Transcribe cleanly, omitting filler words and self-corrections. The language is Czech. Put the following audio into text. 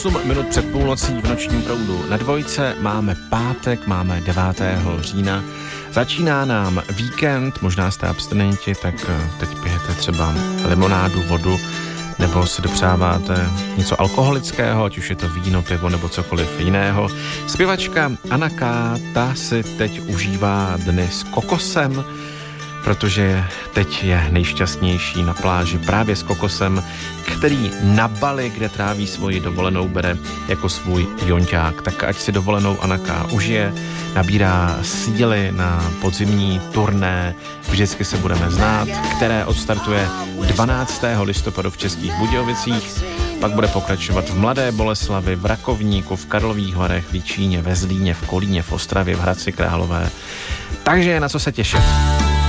8 minut před půlnocí v nočním proudu na Dvojce. Máme pátek, máme 9. října. Začíná nám víkend, možná jste abstinenti, tak teď pijete třeba limonádu, vodu, nebo si dopřáváte něco alkoholického, ať už je to víno, pivo nebo cokoliv jiného. Zpěvačka Anna K. ta si teď užívá dny s kokosem, protože teď je nejšťastnější na pláži právě s kokosem, který na Bali, kde tráví svoji dovolenou, bere jako svůj jonťák. Tak ať si dovolenou Anna K. užije, nabírá síly na podzimní turné, vždycky se budeme znát, které odstartuje 12. listopadu v Českých Budějovicích, pak bude pokračovat v Mladé Boleslavi, v Rakovníku, v Karlových Varech, v Jičíně, ve Zlíně, v Kolíně, v Ostravě, v Hradci Králové. Takže je na co se těšit.